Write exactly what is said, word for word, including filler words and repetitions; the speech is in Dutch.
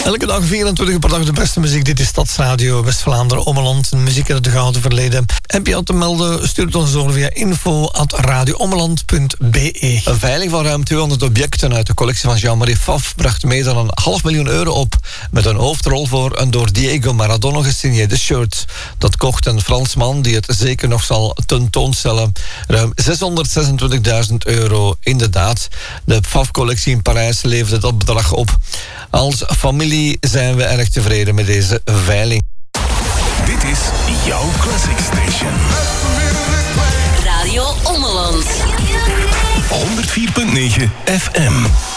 Elke dag vierentwintig per dag de beste muziek. Dit is Stadsradio West-Vlaanderen, Ommeland. Muziek uit het gouden verleden. Heb je al te melden? Stuur het ons door via info at radioommeland punt be. Een veiling van ruim tweehonderd objecten uit de collectie van Jean-Marie Pfaff bracht meer dan een half miljoen euro op. Met een hoofdrol voor een door Diego Maradona gesigneerde shirt. Dat kocht een Fransman die het zeker nog zal tentoonstellen. Ruim zeshonderdzesentwintigduizend euro. Inderdaad, de Pfaff-collectie in Parijs leverde dat bedrag op. Als familie zijn we erg tevreden met deze veiling. Dit is jouw Classic Station. Radio Ommeland. honderd vier punt negen F M.